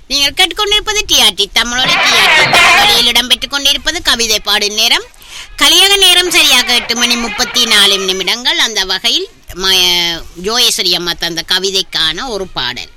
நீங்கள் கேட்டுக்கொண்டிருப்பது டிஆர்டி தமிழோட டிஆர்டி இடம்பெற்றுக் கொண்டிருப்பது கவிதை பாடும் நேரம். கலியக நேரம் சரியாக 8:34. அந்த வகையில் ஜோயேஸ்வரி அம்மா தந்த கவிதைக்கான ஒரு பாடல்.